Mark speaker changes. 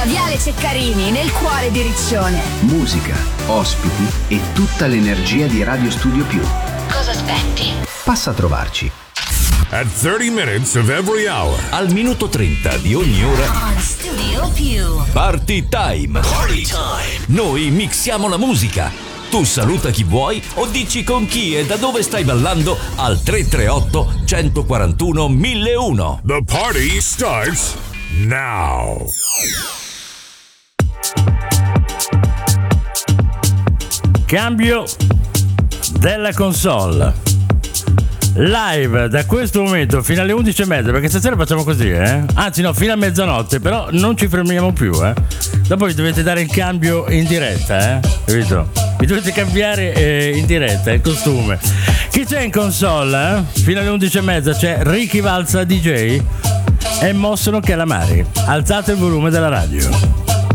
Speaker 1: da Viale Ceccarini, nel cuore di Riccione.
Speaker 2: Musica, ospiti e tutta l'energia di Radio Studio Più.
Speaker 1: Cosa aspetti?
Speaker 2: Passa a trovarci.
Speaker 3: At 30 minutes of every hour.
Speaker 4: Al minuto 30 di ogni ora.
Speaker 1: On Studio Più.
Speaker 4: Party time.
Speaker 3: Party time.
Speaker 4: Noi mixiamo la musica. Tu saluta chi vuoi o dici con chi e da dove stai ballando al 338 141 1001.
Speaker 3: The party starts now.
Speaker 5: Cambio della console. Live da questo momento fino alle 11:30, perché stasera facciamo così, anzi no, fino a mezzanotte, però non ci fermiamo più, dopo vi dovete dare il cambio in diretta, capito? Vi dovete cambiare in diretta il costume. Chi c'è in console? Fino alle 11:30 c'è Ricky Valsa DJ e Mossono Calamari. Alzate il volume della radio.